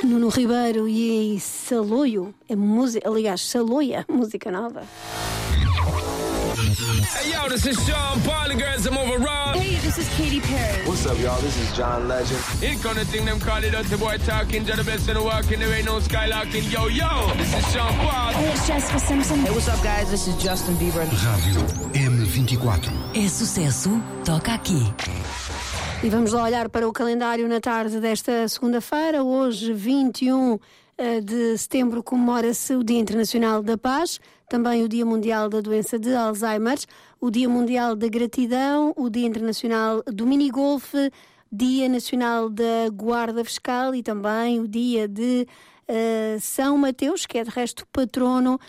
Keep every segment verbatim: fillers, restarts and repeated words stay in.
Nuno Ribeiro e Saloio, é música, aliás, Saloia, música nova. Hey yo, this is Sean Paul, the girls, I'm overall. Hey, this is Katy Perry. What's up, y'all? This is John Legend. It gonna think them call it out, the boy talking, to the best in the walking, there ain't no skylarking. Yo, yo, this is Sean Paul. Hey, it's Jessica Simpson. Hey, what's up, guys? This is Justin Bieber. Rádio M vinte e quatro. É sucesso, toca aqui. E vamos lá olhar para o calendário na tarde desta segunda-feira. Hoje, vinte e um de setembro, comemora-se o Dia Internacional da Paz, também o Dia Mundial da Doença de Alzheimer, o Dia Mundial da Gratidão, o Dia Internacional do Minigolfe, Dia Nacional da Guarda Fiscal e também o Dia de uh, São Mateus, que é de resto patrono uh,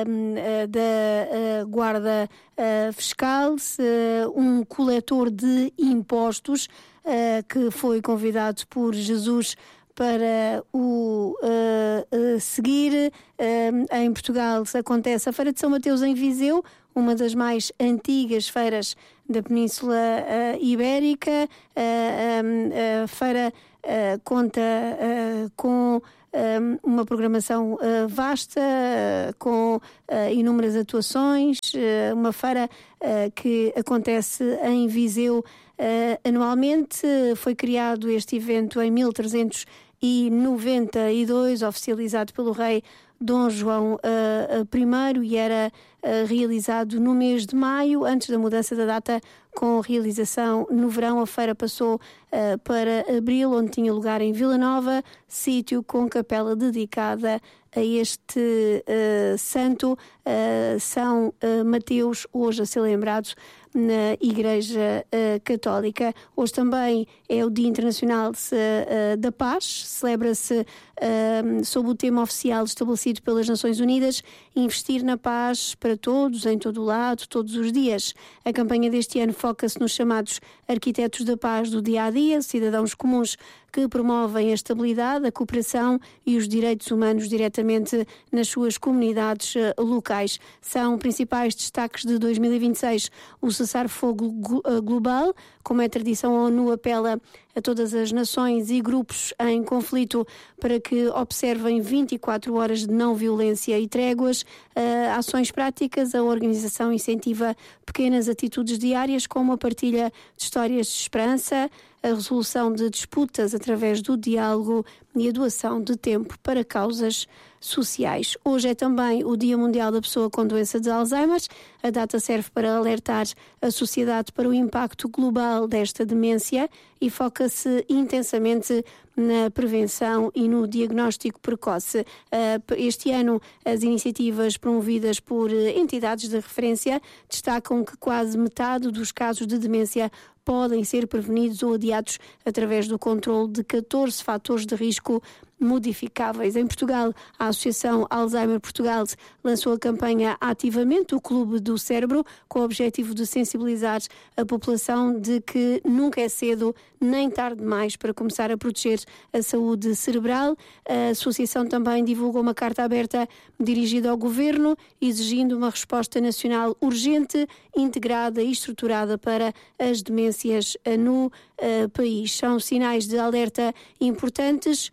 uh, da uh, Guarda uh, Fiscal, uh, um coletor de impostos uh, que foi convidado por Jesus para o uh, uh, seguir. Uh, em Portugal acontece a Feira de São Mateus em Viseu, uma das mais antigas feiras da Península uh, Ibérica. Uh, um, a feira uh, conta uh, com um, uma programação uh, vasta, uh, com uh, inúmeras atuações, uh, uma feira uh, que acontece em Viseu uh, anualmente. Foi criado este evento em mil trezentos e noventa e dois, oficializado pelo rei Dom João uh, I, e era uh, realizado no mês de maio, antes da mudança da data, com realização no verão. A feira passou uh, para abril, onde tinha lugar em Vila Nova, sítio com capela dedicada a este uh, santo, uh, São uh, Mateus, hoje a ser lembrado na Igreja uh, Católica. Hoje também é o Dia Internacional de, uh, da Paz, celebra-se uh, sob o tema oficial estabelecido pelas Nações Unidas: investir na paz para todos, em todo o lado, todos os dias. A campanha deste ano foca-se nos chamados arquitetos da paz do dia-a-dia, cidadãos comuns que promovem a estabilidade, a cooperação e os direitos humanos diretamente nas suas comunidades uh, locais. São principais destaques de dois mil e vinte e seis o cessar-fogo global. Como é tradição, a ONU apela a todas as nações e grupos em conflito para que observem vinte e quatro horas de não violência e tréguas. Uh, ações práticas, a organização incentiva pequenas atitudes diárias, como a partilha de histórias de esperança, a resolução de disputas através do diálogo e a doação de tempo para causas sociais. Hoje é também o Dia Mundial da Pessoa com Doença de Alzheimer. A data serve para alertar a sociedade para o impacto global desta demência e foca-se intensamente na prevenção e no diagnóstico precoce. Este ano, as iniciativas promovidas por entidades de referência destacam que quase metade dos casos de demência podem ser prevenidos ou adiados através do controle de catorze fatores de risco modificáveis. Em Portugal, a Associação Alzheimer Portugal lançou a campanha Ativamente, o Clube do Cérebro, com o objetivo de sensibilizar a população de que nunca é cedo nem tarde demais para começar a proteger a saúde cerebral. A associação também divulgou uma carta aberta dirigida ao Governo, exigindo uma resposta nacional urgente, integrada e estruturada para as demências no uh, país. São sinais de alerta importantes.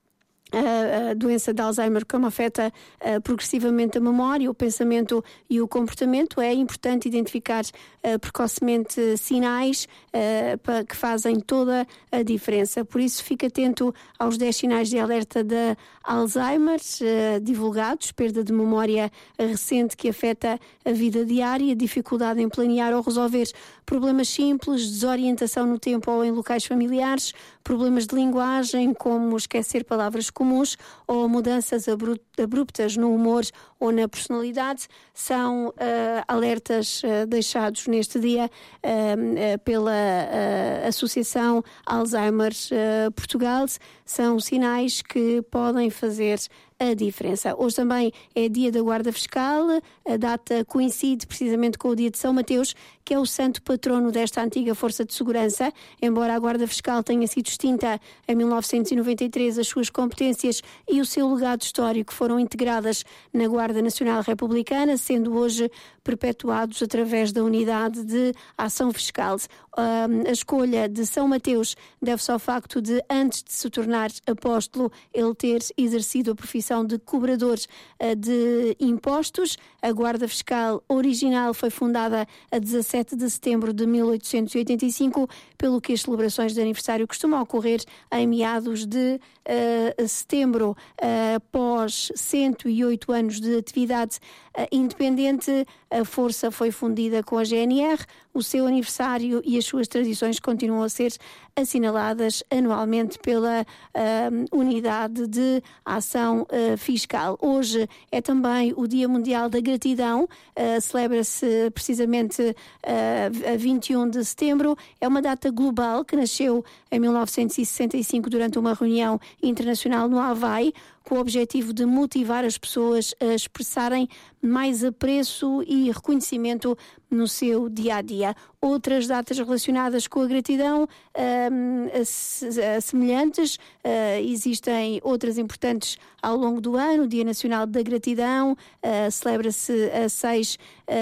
A, a doença de Alzheimer, como afeta uh, progressivamente a memória, o pensamento e o comportamento, é importante identificar uh, precocemente sinais uh, pa, que fazem toda a diferença. Por isso, fique atento aos dez sinais de alerta de Alzheimer uh, divulgados: perda de memória recente que afeta a vida diária, dificuldade em planear ou resolver problemas simples, desorientação no tempo ou em locais familiares, problemas de linguagem, como esquecer palavras comuns, ou mudanças abruptas no humor ou na personalidade. São uh, alertas uh, deixados neste dia uh, uh, pela uh, Associação Alzheimer uh, Portugal. São sinais que podem fazer a diferença. Hoje também é dia da Guarda Fiscal, a data coincide precisamente com o dia de São Mateus, que é o santo patrono desta antiga força de segurança. Embora a Guarda Fiscal tenha sido extinta em mil novecentos e noventa e três, as suas competências e o seu legado histórico foram integradas na Guarda Nacional Republicana, sendo hoje perpetuados através da Unidade de Ação Fiscal. A escolha de São Mateus deve-se ao facto de, antes de se tornar apóstolo, ele ter exercido a profissão de cobrador de impostos. A Guarda Fiscal original foi fundada a dezassete de setembro de mil oitocentos e oitenta e cinco, pelo que as celebrações de aniversário costumam ocorrer em meados de uh, setembro. Uh, após cento e oito anos de atividade uh, independente, a força foi fundida com a G N R. O seu aniversário e as suas tradições continuam a ser assinaladas anualmente pela uh, Unidade de Ação uh, Fiscal. Hoje é também o Dia Mundial da Gratidão, uh, celebra-se precisamente uh, a vinte e um de setembro. É uma data global que nasceu em mil novecentos e sessenta e cinco durante uma reunião internacional no Havaí, com o objetivo de motivar as pessoas a expressarem mais apreço e reconhecimento no seu dia-a-dia. Outras datas relacionadas com a gratidão um, semelhantes, uh, existem outras importantes ao longo do ano. O Dia Nacional da Gratidão uh, celebra-se a seis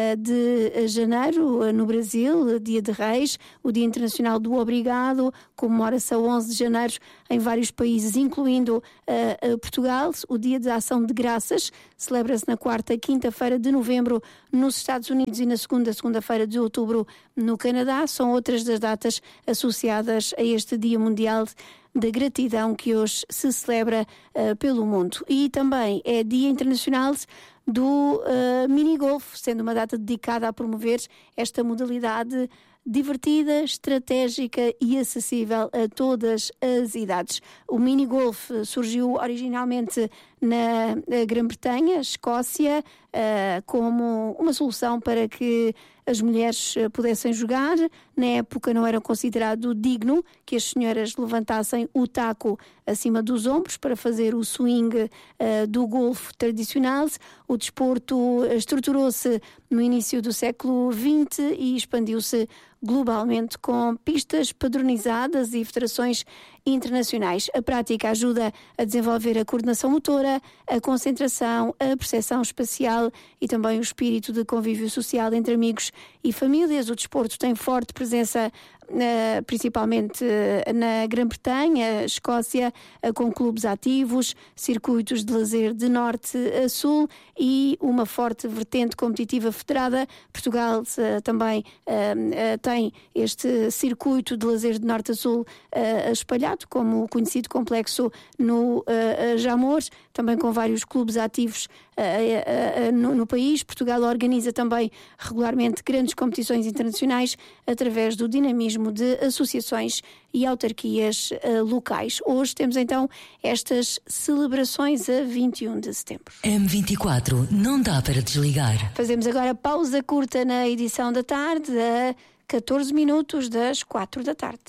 de janeiro no Brasil, Dia de Reis. O Dia Internacional do Obrigado comemora-se a onze de janeiro em vários países, incluindo uh, Portugal. O Dia de Ação de Graças celebra-se na quarta e quinta-feira de novembro nos Estados Unidos e na segunda, segunda-feira de outubro no Canadá. São outras das datas associadas a este Dia Mundial da Gratidão que hoje se celebra uh, pelo mundo. E também é Dia Internacional do uh, minigolf, sendo uma data dedicada a promover esta modalidade divertida, estratégica e acessível a todas as idades. O minigolf surgiu originalmente na Grã-Bretanha, Escócia, uh, como uma solução para que as mulheres pudessem jogar. Na época não era considerado digno que as senhoras levantassem o taco acima dos ombros para fazer o swing uh, do golfe tradicional. O desporto estruturou-se no início do século vinte e expandiu-se globalmente com pistas padronizadas e federações internacionais. A prática ajuda a desenvolver a coordenação motora, a concentração, a percepção espacial e também o espírito de convívio social entre amigos e famílias. O desporto tem forte presença Uh, principalmente uh, na Grã-Bretanha, Escócia, uh, com clubes ativos, circuitos de lazer de norte a sul e uma forte vertente competitiva federada. Portugal uh, também uh, uh, tem este circuito de lazer de norte a sul uh, espalhado, como o conhecido complexo no uh, Jamor, também com vários clubes ativos uh, uh, uh, no, no país. Portugal organiza também regularmente grandes competições internacionais através do dinamismo de associações e autarquias uh, locais. Hoje temos então estas celebrações a vinte e um de setembro. M vinte e quatro, não dá para desligar. Fazemos agora pausa curta na edição da tarde, a catorze minutos das quatro da tarde.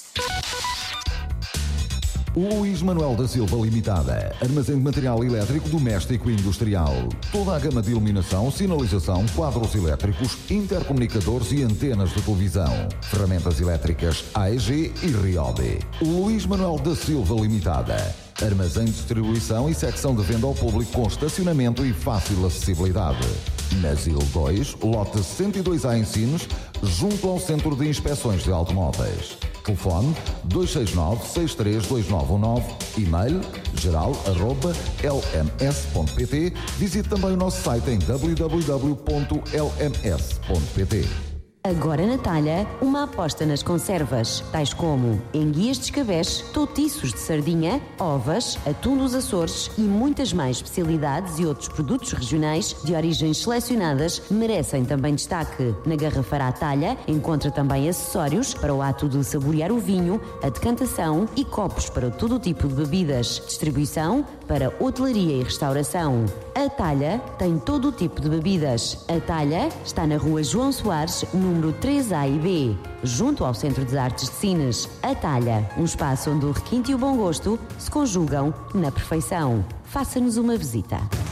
Luís Manuel da Silva Limitada. Armazém de material elétrico doméstico e industrial. Toda a gama de iluminação, sinalização, quadros elétricos, intercomunicadores e antenas de televisão. Ferramentas elétricas A E G e Ryobi. Luís Manuel da Silva Limitada. Armazém de distribuição e secção de venda ao público com estacionamento e fácil acessibilidade. Na Zil dois, lote cento e dois A em Sines, junto ao Centro de Inspeções de Automóveis. Telefone dois seis nove, seis três dois nove um nove, e-mail geral arroba l m s ponto p t. Visite também o nosso site em w w w ponto l m s ponto p t. Agora na talha, uma aposta nas conservas, tais como enguias de escabeche, toutiços de sardinha, ovas, atum dos Açores e muitas mais especialidades e outros produtos regionais de origens selecionadas merecem também destaque. Na garrafeira à talha encontra também acessórios para o ato de saborear o vinho, a decantação e copos para todo o tipo de bebidas. Distribuição para hotelaria e restauração. A Talha tem todo o tipo de bebidas. A Talha está na rua João Soares, número três A e B, junto ao Centro de Artes de Sines. A Talha, um espaço onde o requinte e o bom gosto se conjugam na perfeição. Faça-nos uma visita.